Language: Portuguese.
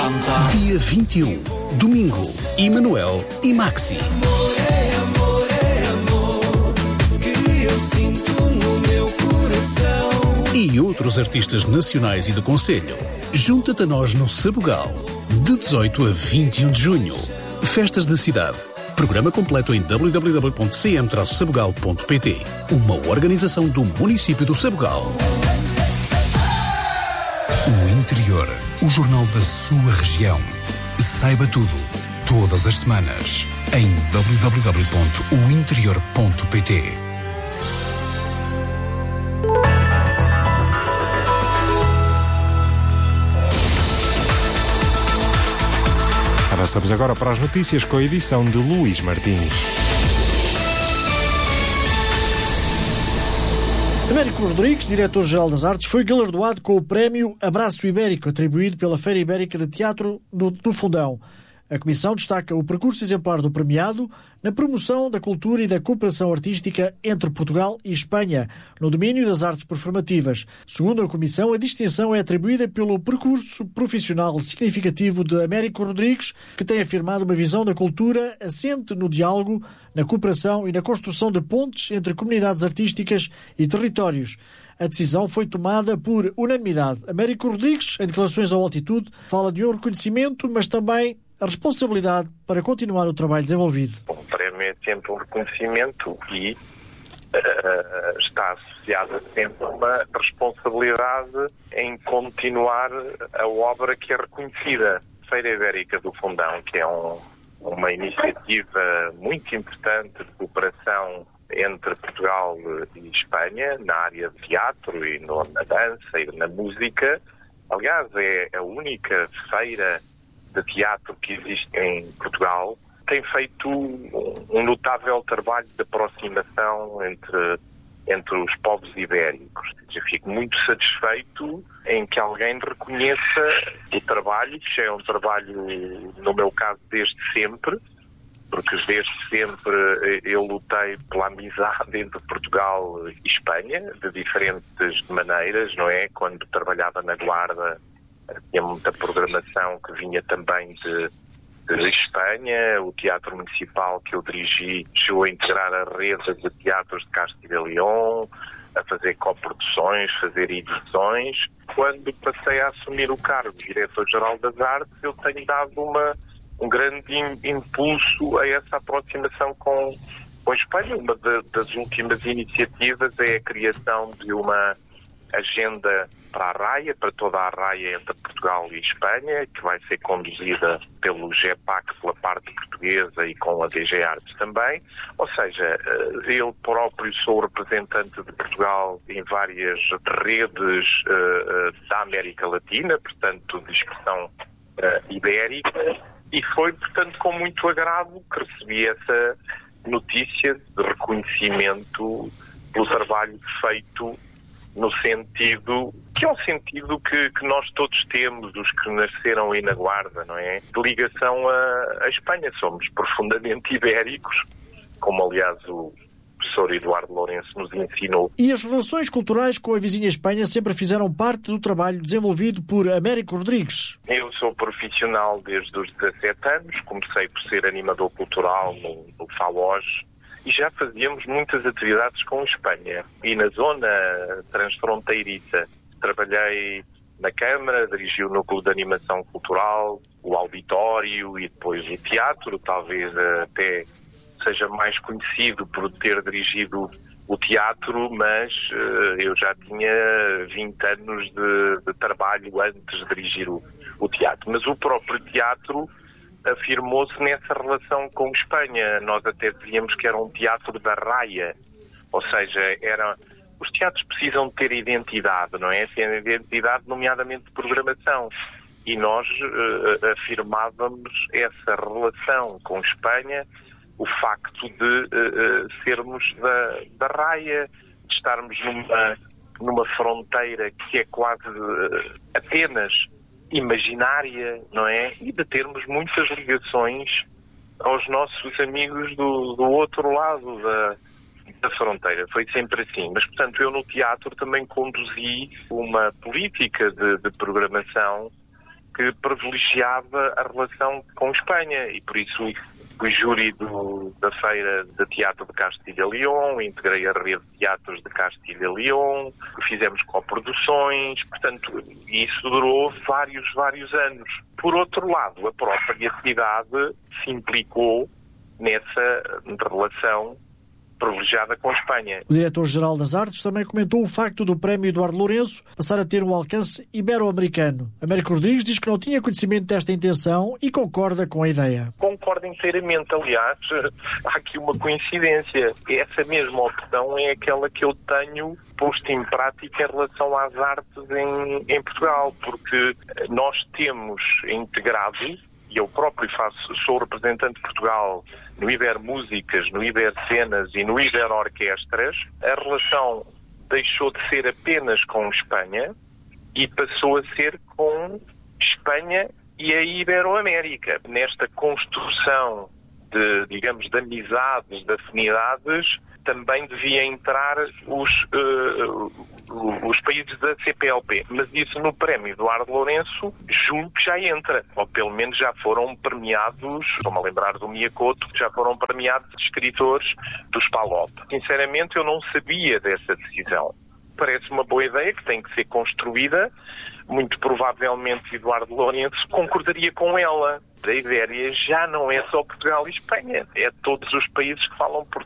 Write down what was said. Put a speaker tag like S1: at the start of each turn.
S1: Dia 21, domingo, Emanuel e Maxi.
S2: Que eu sinto no meu coração.
S1: E outros artistas nacionais e do concelho. Junta-te a nós no Sabugal, de 18 a 21 de junho. Festas da cidade. Programa completo em www.cm-sabugal.pt. Uma organização do município do Sabugal. O Interior, o jornal da sua região. Saiba tudo, todas as semanas, em www.ointerior.pt.
S3: Avançamos agora para as notícias com a edição de Luís Martins.
S4: Américo Rodrigues, diretor-geral das artes, foi galardoado com o prémio Abraço Ibérico, atribuído pela Feira Ibérica de Teatro do Fundão. A Comissão destaca o percurso exemplar do premiado na promoção da cultura e da cooperação artística entre Portugal e Espanha, no domínio das artes performativas. Segundo a Comissão, a distinção é atribuída pelo percurso profissional significativo de Américo Rodrigues, que tem afirmado uma visão da cultura assente no diálogo, na cooperação e na construção de pontes entre comunidades artísticas e territórios. A decisão foi tomada por unanimidade. Américo Rodrigues, em declarações ao Altitude, fala de um reconhecimento, mas também a responsabilidade para continuar o trabalho desenvolvido.
S5: O prémio é sempre um reconhecimento e está associada sempre uma responsabilidade em continuar a obra que é reconhecida. Feira Ibérica do Fundão, que é uma iniciativa muito importante de cooperação entre Portugal e Espanha, na área de teatro e na dança e na música. Aliás, é a única feira de teatro que existe em Portugal. Tem feito um notável trabalho de aproximação entre os povos ibéricos. Eu fico muito satisfeito em que alguém reconheça o trabalho, que é um trabalho, no meu caso, desde sempre, porque desde sempre eu lutei pela amizade entre Portugal e Espanha, de diferentes maneiras, não é? Quando trabalhava na Guarda, tinha muita programação que vinha também de Espanha. O Teatro Municipal que eu dirigi chegou a integrar a rede de teatros de Castilla e León, a fazer coproduções, fazer edições. Quando passei a assumir o cargo de Diretor-Geral das Artes, eu tenho dado um grande impulso a essa aproximação com a Espanha. Uma das últimas iniciativas é a criação de uma agenda para a raia, para toda a raia entre Portugal e Espanha, que vai ser conduzida pelo GEPAC pela parte portuguesa e com a DG Artes também. Ou seja, eu próprio sou representante de Portugal em várias redes da América Latina, portanto, de expressão ibérica, e foi, portanto, com muito agrado que recebi essa notícia de reconhecimento pelo trabalho feito no sentido, que é um sentido que nós todos temos, os que nasceram aí na Guarda, não é? De ligação à Espanha. Somos profundamente ibéricos, como aliás o professor Eduardo Lourenço nos ensinou.
S4: E as relações culturais com a vizinha Espanha sempre fizeram parte do trabalho desenvolvido por Américo Rodrigues.
S5: Eu sou profissional desde os 17 anos, comecei por ser animador cultural no FAOJ, e já fazíamos muitas atividades com a Espanha. E na zona transfronteiriça trabalhei na Câmara, dirigi o núcleo de animação cultural, o auditório e depois o teatro. Talvez até seja mais conhecido por ter dirigido o teatro, mas eu já tinha 20 anos de trabalho antes de dirigir o teatro. Mas o próprio teatro afirmou-se nessa relação com Espanha. Nós até dizíamos que era um teatro da raia, ou seja, os teatros precisam de ter identidade, não é? Ter identidade, nomeadamente de programação. E nós afirmávamos essa relação com Espanha, o facto de sermos da raia, de estarmos numa fronteira que é quase apenas imaginária, não é? E de termos muitas ligações aos nossos amigos do outro lado da fronteira. Foi sempre assim. Mas, portanto, eu no teatro também conduzi uma política de programação que privilegiava a relação com Espanha e por isso fui júri da Feira de Teatro de Castilha e León, integrei a rede de teatros de Castilha e León, fizemos coproduções, portanto, isso durou vários anos. Por outro lado, a própria cidade se implicou nessa relação privilegiada com a Espanha.
S4: O diretor-geral das Artes também comentou o facto do Prémio Eduardo Lourenço passar a ter um alcance ibero-americano. Américo Rodrigues diz que não tinha conhecimento desta intenção e concorda com a ideia.
S5: Concordo inteiramente. Aliás, há aqui uma coincidência. Essa mesma opção é aquela que eu tenho posto em prática em relação às artes em Portugal, porque nós temos integrado, e eu próprio sou representante de Portugal no Iber Músicas, no Iber Cenas e no Iber Orquestras. A relação deixou de ser apenas com Espanha e passou a ser com Espanha e a Iberoamérica. Nesta construção de amizades, de afinidades, também devia entrar os países da CPLP. Mas isso no Prémio Eduardo Lourenço, julgo que já entra. Ou pelo menos já foram premiados, estou-me a lembrar do Miyakoto, já foram premiados escritores dos PALOP. Sinceramente, eu não sabia dessa decisão. Parece uma boa ideia que tem que ser construída. Muito provavelmente Eduardo Lourenço concordaria com ela. A Ibéria já não é só Portugal e Espanha, é todos os países que falam português.